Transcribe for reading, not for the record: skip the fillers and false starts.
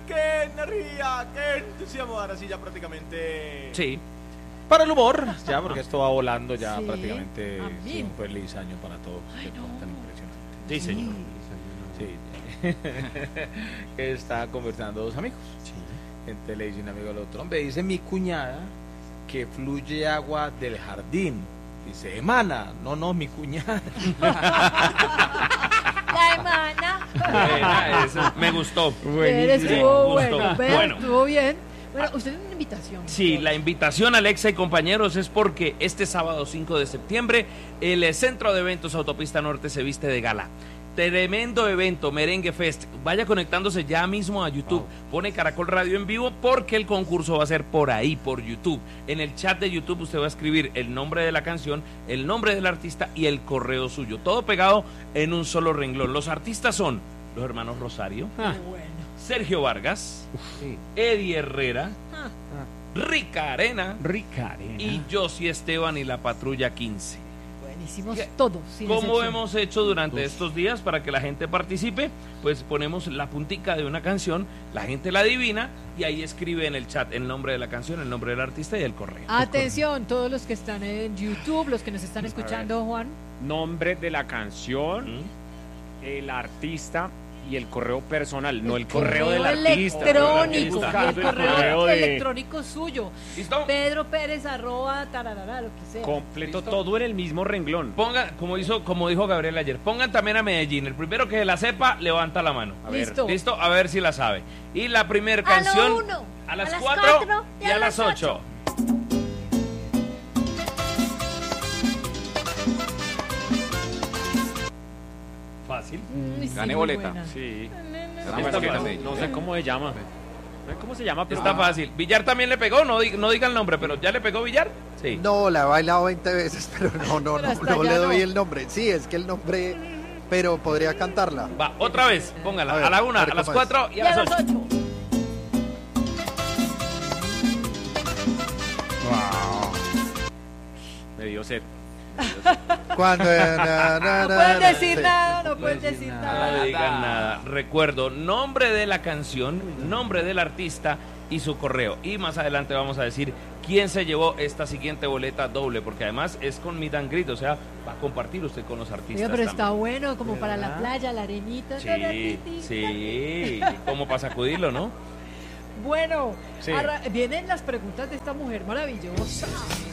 qué energía, qué entusiasmo. Ahora sí, ya prácticamente. Sí. Para el humor, ya, porque esto va volando ya Sí, prácticamente. a mí. Sí, un feliz año para todos. Ay, Qué no. cosa tan impresionante. Sí, señor. Sí. Que está conversando dos amigos. Gente le dice un amigo al otro: hombre, dice mi cuñada que fluye agua del jardín. Dice, emana. No, mi cuñada. La hermana. Buena, eso me gustó. Bien, estuvo Buenísimo. bueno. Vean, Bueno. estuvo bien. Bueno, usted tiene una invitación. Sí, la invitación, Alexa y compañeros, es porque este sábado 5 de septiembre el Centro de Eventos Autopista Norte se viste de gala. Tremendo evento, Merengue Fest. Vaya conectándose ya mismo a YouTube. Pone Caracol Radio en vivo porque el concurso va a ser por ahí, por YouTube. En el chat de YouTube usted va a escribir el nombre de la canción, el nombre del artista y el correo suyo. Todo pegado en un solo renglón. Los artistas son los hermanos Rosario, Qué bueno. Sergio Vargas, Eddie Herrera, Rica Arena y Josie Esteban y la Patrulla 15. Buenísimos todos. sin Como excepción. hemos hecho durante estos días para que la gente participe, pues ponemos la puntica de una canción, la gente la adivina y ahí escribe en el chat el nombre de la canción, el nombre del artista y el correo. Atención, todos los que están en YouTube, los que nos están escuchando, Juan. Nombre de la canción, el artista y el correo personal, no el correo del artista. electrónico. Estoy Y el buscando el correo de- electrónico suyo. ¿Listo? Pedro Pérez @ tararara, lo que sea. Completo ¿Listo? todo en el mismo renglón. Pongan, como dijo Gabriel ayer, pongan también a Medellín. El primero que la sepa, levanta la mano. A ver, Listo. ¿listo? A ver si la sabe. Y la primera A lo canción uno, a las a las 4 4 y a las 8. Fácil. Sí, Gané muy boleta. buena. Sí. Está Está bien, fácil. No sé cómo se llama. No sé cómo se llama, pero Está fácil. Villar también le pegó, no diga el nombre, pero ¿ya le pegó Villar? Sí. No, la he bailado 20 veces, pero no Pero hasta le ya doy no. el nombre. Sí, es que el nombre, pero podría cantarla. Va, otra vez, póngala. A ver, A la 1, a ver a las cómo es. 4 y Y a a las las 8. 8. me dio sed. Cuando No pueden decir nada, no pueden decir No nada. le digan nada. Recuerdo, nombre de la canción, nombre del artista y su correo. Y más adelante vamos a decir quién se llevó esta siguiente boleta doble, porque además es con meet and greet, o sea, va a compartir usted con los artistas. Oiga, pero está también. bueno, como para la playa, la arenita. Sí, como para sacudirlo, ¿no? Bueno, Sí. vienen las preguntas de esta mujer maravillosa.